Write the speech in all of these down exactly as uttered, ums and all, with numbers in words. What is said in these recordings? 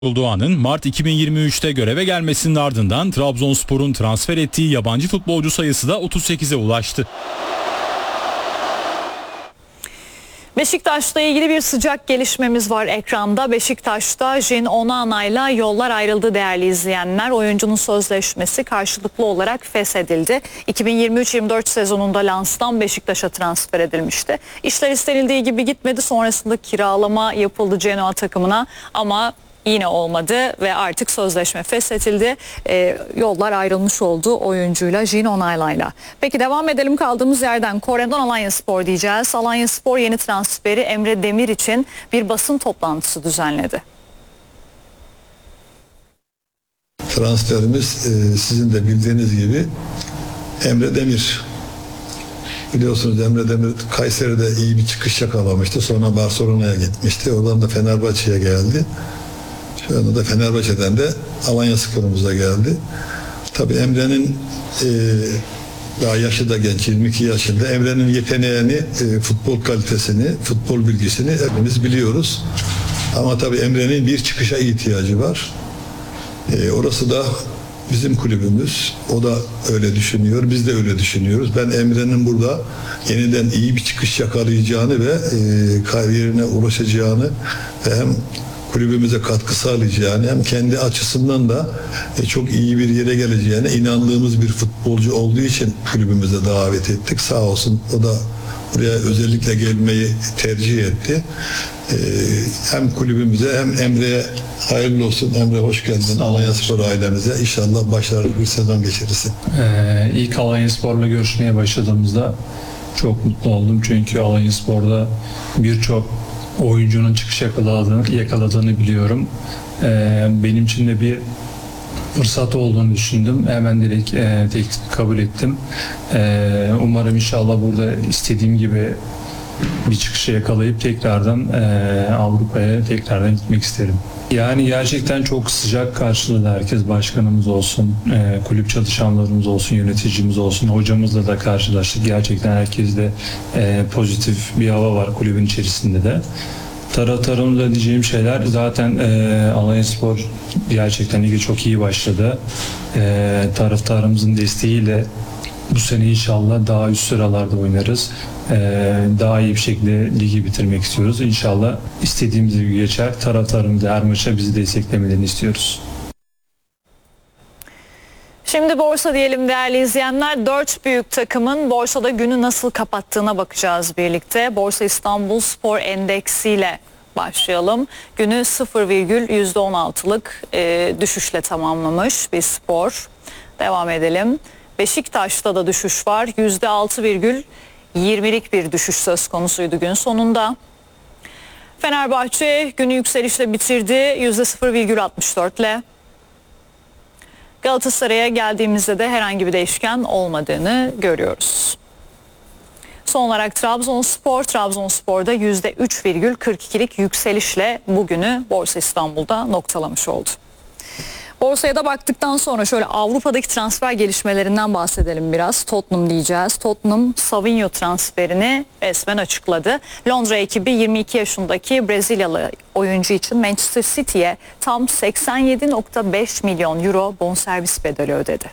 Doğan'ın Mart iki bin yirmi üçte göreve gelmesinin ardından Trabzonspor'un transfer ettiği yabancı futbolcu sayısı da otuz sekize ulaştı. Beşiktaş'la ilgili bir sıcak gelişmemiz var ekranda. Beşiktaş'ta Jin Onana'yla yollar ayrıldı değerli izleyenler. Oyuncunun sözleşmesi karşılıklı olarak feshedildi. iki bin yirmi üç yirmi dört sezonunda Lens'tan Beşiktaş'a transfer edilmişti. İşler istenildiği gibi gitmedi. Sonrasında kiralama yapıldı Genoa takımına ama yine olmadı ve artık sözleşme feshedildi. E, yollar ayrılmış oldu oyuncuyla Jin Onana'yla. Peki devam edelim kaldığımız yerden. Kore'den Alanyaspor diyeceğiz. Alanyaspor yeni transferi Emre Demir için bir basın toplantısı düzenledi. Transferimiz e, sizin de bildiğiniz gibi Emre Demir. Biliyorsunuz Emre Demir Kayseri'de iyi bir çıkış yakalamıştı. Sonra Barcelona'ya gitmişti. Oradan da Fenerbahçe'ye geldi. Şu anda da Fenerbahçe'den de Alanyaspor'umuza geldi. Tabii Emre'nin e, daha yaşı da genç, yirmi iki yaşında. Emre'nin yeteneğini, e, futbol kalitesini, futbol bilgisini hepimiz biliyoruz. Ama tabii Emre'nin bir çıkışa ihtiyacı var. E, orası da bizim kulübümüz. O da öyle düşünüyor. Biz de öyle düşünüyoruz. Ben Emre'nin burada yeniden iyi bir çıkış yakalayacağını ve e, kariyerine ulaşacağını ve hem kulübümüze katkı sağlayacağını hem kendi açısından da e, çok iyi bir yere geleceğine inandığımız bir futbolcu olduğu için kulübümüze davet ettik. Sağ olsun o da buraya özellikle gelmeyi tercih etti. E, hem kulübümüze hem Emre'ye hayırlı olsun. Emre hoş geldin Alanyaspor ailemize. İnşallah başarılı bir sezon geçirirsin. Ee, ilk Alanyaspor'la görüşmeye başladığımızda çok mutlu oldum. Çünkü Alanyaspor'da birçok oyuncunun çıkış yakaladığını, yakaladığını biliyorum. Ee, benim için de bir fırsat olduğunu düşündüm. Hemen direkt e, teklif kabul ettim. Ee, umarım inşallah burada istediğim gibi bir çıkışı yakalayıp tekrardan e, Avrupa'ya tekrardan gitmek isterim. Yani gerçekten çok sıcak karşıladı herkes. Başkanımız olsun, e, kulüp çalışanlarımız olsun, yöneticimiz olsun, hocamızla da karşılaştık. Gerçekten herkeste e, pozitif bir hava var kulübün içerisinde de. Taraftarımla diyeceğim şeyler zaten e, Alanyaspor gerçekten lige çok iyi başladı. E, taraftarımızın desteğiyle bu sene inşallah daha üst sıralarda oynarız. Ee, daha iyi bir şekilde ligi bitirmek istiyoruz. İnşallah istediğimiz gibi geçer. Taraftarımız her maça bizi desteklemelerini istiyoruz. Şimdi borsa diyelim değerli izleyenler. Dört büyük takımın borsada günü nasıl kapattığına bakacağız birlikte. Borsa İstanbul Spor Endeksi ile başlayalım. Günü sıfır virgül yüzde on altılık e, düşüşle tamamlamış bir spor. Devam edelim. Beşiktaş'ta da düşüş var. yüzde altı virgül yirmilik bir düşüş söz konusuydu gün sonunda. Fenerbahçe günü yükselişle bitirdi. yüzde sıfır virgül altmış dört ile. Galatasaray'a geldiğimizde de herhangi bir değişken olmadığını görüyoruz. Son olarak Trabzonspor, Trabzonspor'da yüzde üç virgül kırk ikilik yükselişle bugünü Borsa İstanbul'da noktalamış oldu. Borsaya da baktıktan sonra şöyle Avrupa'daki transfer gelişmelerinden bahsedelim biraz. Tottenham diyeceğiz. Tottenham Savinho transferini resmen açıkladı. Londra ekibi yirmi iki yaşındaki Brezilyalı oyuncu için Manchester City'ye tam seksen yedi virgül beş milyon euro bonservis bedeli ödedi.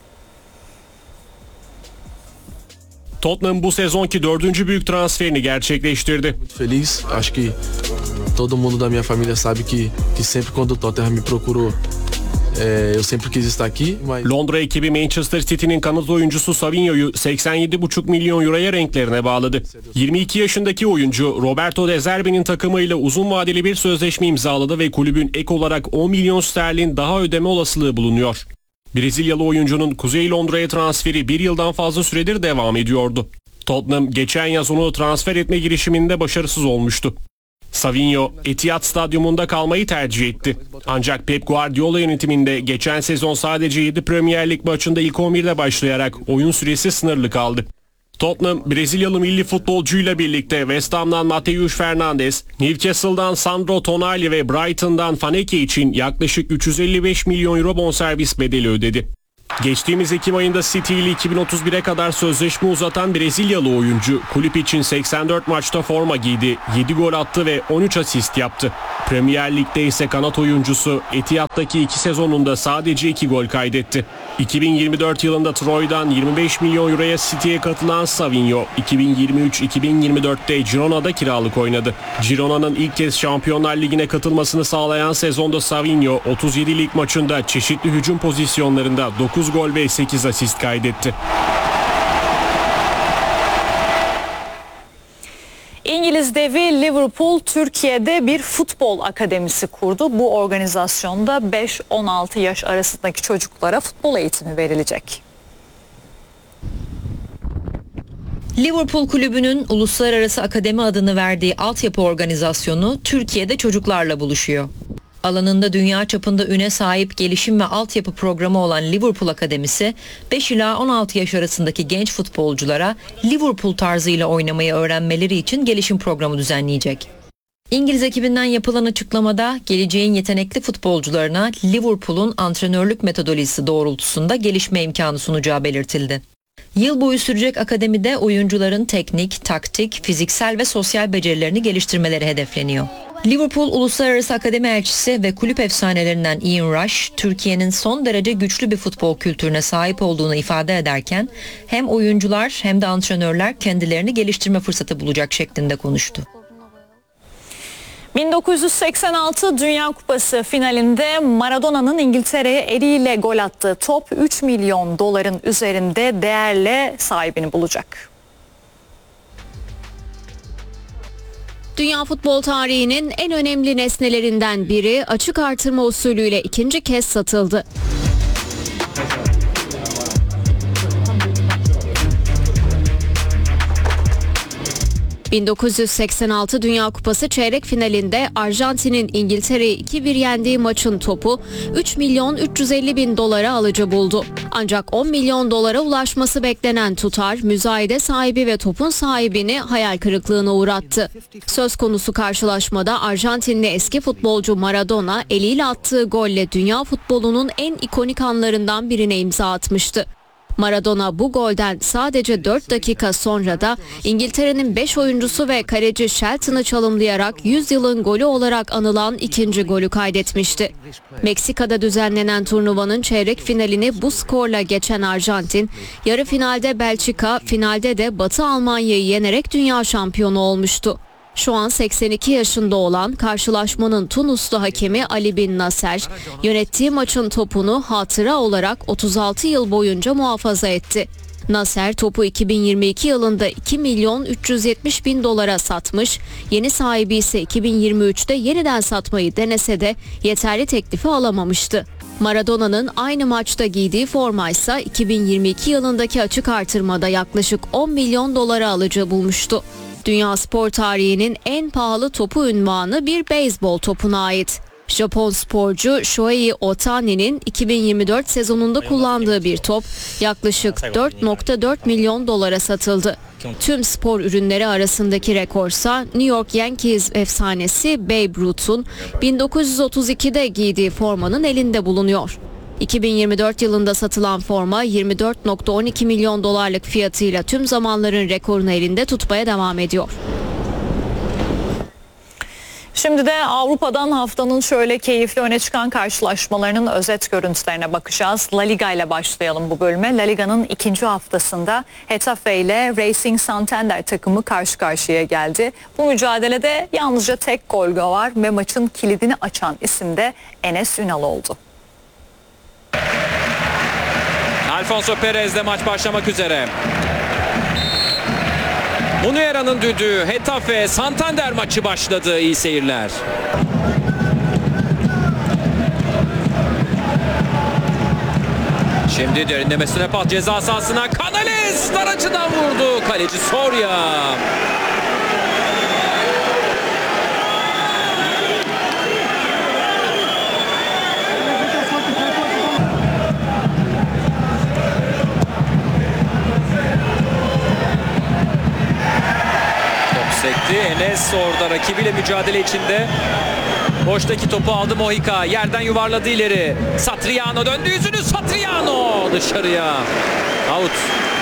Tottenham bu sezonki dördüncü büyük transferini gerçekleştirdi. Feliz, acho que todo mundo da minha família sabe que que sempre quando o Tottenham me procurou, eu sempre quis estar aqui. Londra ekibi Manchester City'nin kanat oyuncusu Savinho'yu seksen yedi buçuk milyon euroya renklerine bağladı. yirmi iki yaşındaki oyuncu Roberto De Zerbi'nin takımıyla uzun vadeli bir sözleşme imzaladı ve kulübün ek olarak on milyon sterlin daha ödeme olasılığı bulunuyor. Brezilyalı oyuncunun Kuzey Londra'ya transferi bir yıldan fazla süredir devam ediyordu. Tottenham geçen yaz onu transfer etme girişiminde başarısız olmuştu. Savinho, Etihad Stadyumunda kalmayı tercih etti. Ancak Pep Guardiola yönetiminde geçen sezon sadece yedi Premier Lig maçında ilk on birde başlayarak oyun süresi sınırlı kaldı. Tottenham, Brezilyalı milli futbolcuyla birlikte West Ham'dan Mateus Fernandes, Newcastle'dan Sandro Tonali ve Brighton'dan Faneke için yaklaşık üç yüz elli beş milyon euro bonservis bedeli ödedi. Geçtiğimiz Ekim ayında City ile iki bin otuz bire kadar sözleşme uzatan Brezilyalı oyuncu kulüp için seksen dört maçta forma giydi, yedi gol attı ve on üç asist yaptı. Premier Lig'de ise kanat oyuncusu Etihad'daki iki sezonunda sadece iki gol kaydetti. iki bin yirmi dört yılında Troy'dan yirmi beş milyon euroya City'ye katılan Savinho, iki bin yirmi üç iki bin yirmi dörtte Girona'da kiralık oynadı. Girona'nın ilk kez Şampiyonlar Ligi'ne katılmasını sağlayan sezonda Savinho otuz yedi lig maçında çeşitli hücum pozisyonlarında dokuz gol ve sekiz asist kaydetti. İngiliz devi Liverpool Türkiye'de bir futbol akademisi kurdu. Bu organizasyonda beş on altı yaş arasındaki çocuklara futbol eğitimi verilecek. Liverpool Kulübü'nün Uluslararası Akademi adını verdiği altyapı organizasyonu Türkiye'de çocuklarla buluşuyor. Alanında dünya çapında üne sahip gelişim ve altyapı programı olan Liverpool Akademisi, beş ila on altı yaş arasındaki genç futbolculara Liverpool tarzıyla oynamayı öğrenmeleri için gelişim programı düzenleyecek. İngiliz ekibinden yapılan açıklamada geleceğin yetenekli futbolcularına Liverpool'un antrenörlük metodolojisi doğrultusunda gelişme imkanı sunacağı belirtildi. Yıl boyu sürecek akademide oyuncuların teknik, taktik, fiziksel ve sosyal becerilerini geliştirmeleri hedefleniyor. Liverpool Uluslararası Akademi Elçisi ve kulüp efsanelerinden Ian Rush, Türkiye'nin son derece güçlü bir futbol kültürüne sahip olduğunu ifade ederken hem oyuncular hem de antrenörler kendilerini geliştirme fırsatı bulacak şeklinde konuştu. bin dokuz yüz seksen altı Dünya Kupası finalinde Maradona'nın İngiltere'ye eliyle gol attığı top üç milyon doların üzerinde değerle sahibini bulacak. Dünya futbol tarihinin en önemli nesnelerinden biri açık artırma usulüyle ikinci kez satıldı. bin dokuz yüz seksen altı Dünya Kupası çeyrek finalinde Arjantin'in İngiltere'yi iki bir yendiği maçın topu üç milyon üç yüz elli bin dolara alıcı buldu. Ancak on milyon dolara ulaşması beklenen tutar müzayede sahibi ve topun sahibini hayal kırıklığına uğrattı. Söz konusu karşılaşmada Arjantinli eski futbolcu Maradona eliyle attığı golle dünya futbolunun en ikonik anlarından birine imza atmıştı. Maradona bu golden sadece dört dakika sonra da İngiltere'nin beş oyuncusu ve kaleci Shelton'ı çalımlayarak yüz yılın golü olarak anılan ikinci golü kaydetmişti. Meksika'da düzenlenen turnuvanın çeyrek finalini bu skorla geçen Arjantin, yarı finalde Belçika, finalde de Batı Almanya'yı yenerek dünya şampiyonu olmuştu. Şu an seksen iki yaşında olan karşılaşmanın Tunuslu hakemi Ali Bin Nasser, yönettiği maçın topunu hatıra olarak otuz altı yıl boyunca muhafaza etti. Nasser topu iki bin yirmi iki yılında iki milyon üç yüz yetmiş bin dolara satmış, yeni sahibi ise iki bin yirmi üçte yeniden satmayı denese de yeterli teklifi alamamıştı. Maradona'nın aynı maçta giydiği forma ise iki bin yirmi iki yılındaki açık artırmada yaklaşık on milyon dolara alıcı bulmuştu. Dünya spor tarihinin en pahalı topu unvanı bir beyzbol topuna ait. Japon sporcu Shohei Ohtani'nin iki bin yirmi dört sezonunda kullandığı bir top yaklaşık dört nokta dört milyon dolara satıldı. Tüm spor ürünleri arasındaki rekorsa New York Yankees efsanesi Babe Ruth'un bin dokuz yüz otuz ikide giydiği formanın elinde bulunuyor. iki bin yirmi dört yılında satılan forma yirmi dört nokta on iki milyon dolarlık fiyatıyla tüm zamanların rekorunu elinde tutmaya devam ediyor. Şimdi de Avrupa'dan haftanın şöyle keyifli öne çıkan karşılaşmalarının özet görüntülerine bakacağız. La Liga ile başlayalım bu bölüme. La Liga'nın ikinci haftasında Getafe ile Racing Santander takımı karşı karşıya geldi. Bu mücadelede yalnızca tek gol var ve maçın kilidini açan isim de Enes Ünal oldu. Alfonso Perez'le maç başlamak üzere. Munuera'nın düdüğü, Getafe Santander maçı başladı. İyi seyirler. Şimdi derinlemesine pas ceza sahasına. Canales dar açıdan vurdu. Kaleci Soria. Sekti. Enes Canales orada rakibiyle mücadele içinde. Boştaki topu aldı Mojica. Yerden yuvarladı ileri. Satriano döndü yüzünü. Satriano dışarıya. Out.